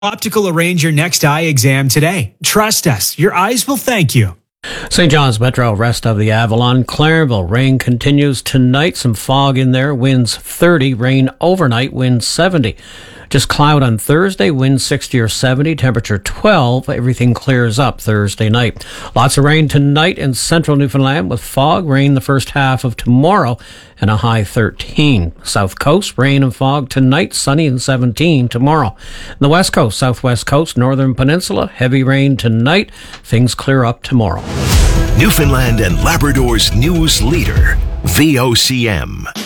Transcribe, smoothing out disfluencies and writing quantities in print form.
Optical arrange your next eye exam today. Trust us, your eyes will thank you. St. John's Metro, rest of the Avalon. Clarenville, rain continues tonight. Some fog in there. Winds 30. Rain overnight. Winds 70. Just cloud on Thursday. Winds 60 or 70. Temperature 12. Everything clears up Thursday night. Lots of rain tonight in central Newfoundland with fog. Rain the first half of tomorrow and a high 13. South Coast, rain and fog tonight. Sunny and 17 tomorrow. The West Coast, Southwest Coast, Northern Peninsula, heavy rain tonight. Things clear up tomorrow. Newfoundland and Labrador's news leader, VOCM.